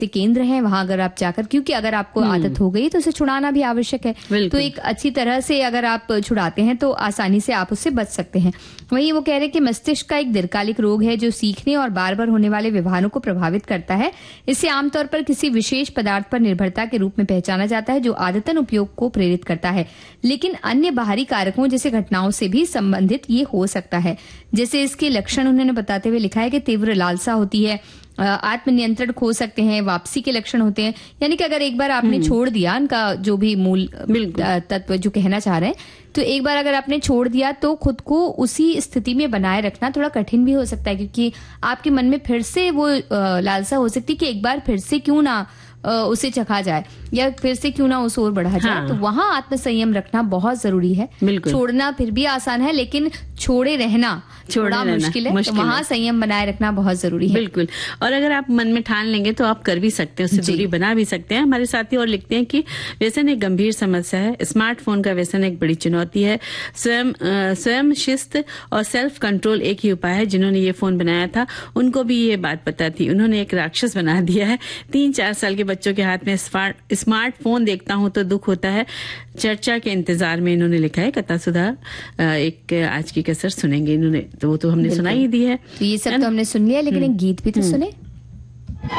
केंद्र हैं, वहां अगर आप जाकर, क्योंकि अगर आपको आदत हो गई तो उसे छुड़ाना भी आवश्यक है। तो एक अच्छी तरह से अगर आप छुड़ाते हैं तो आसानी से आप उससे बच सकते हैं। वहीं वो कह रहे हैं कि मस्तिष्क का एक दीर्घकालिक रोग है जो सीखने और बार बार होने वाले व्यवहारों को प्रभावित करता है। इसे आमतौर पर किसी विशेष पदार्थ पर निर्भरता के रूप में पहचाना जाता है जो आदतन उपयोग को प्रेरित करता है, लेकिन अन्य बाहरी कारकों जैसे घटनाओं से भी संबंधित ये हो सकता है। जैसे इसके लक्षण उन्होंने बताते हुए लिखा है कि तीव्र लालसा होती है, आत्मनियंत्रण खो सकते हैं, वापसी के लक्षण होते हैं। यानी कि अगर एक बार आपने छोड़ दिया उनका जो भी मूल तत्व जो कहना चाह रहे हैं, तो एक बार अगर आपने छोड़ दिया तो खुद को उसी स्थिति में बनाए रखना थोड़ा कठिन भी हो सकता है, क्योंकि आपके मन में फिर से वो लालसा हो सकती है कि एक बार फिर से क्यों ना उसे चखा जाए या फिर से क्यों ना उसे और बढ़ा जाए। तो वहां आत्मसंयम रखना बहुत जरूरी है। छोड़ना फिर भी आसान है, लेकिन छोड़े रहना थोड़ा मुश्किल है। तो वहां संयम बनाए रखना बहुत जरूरी है। बिल्कुल। और अगर आप मन में ठान लेंगे तो आप कर भी सकते हैं, उससे दूरी बना भी सकते हैं। हमारे साथी और लिखते हैं कि व्यसन एक गंभीर समस्या है। स्मार्टफोन का व्यसन एक बड़ी चुनौती है। स्वयं शिस्त और सेल्फ कंट्रोल एक ही उपाय है। जिन्होंने ये फोन बनाया था उनको भी ये बात पता थी, उन्होंने एक राक्षस बना दिया है। 3-4 साल के बच्चों के हाथ में स्मार्टफोन देखता हूं तो दुख होता है। चर्चा के इंतजार में इन्होंने लिखा है। कथा सुधा एक आज की कसर सुनेंगे इन्होंने, तो वो तो हमने सुनाई ही दी है। तो ये सब तो हमने सुन लिया, लेकिन एक गीत भी तो सुने।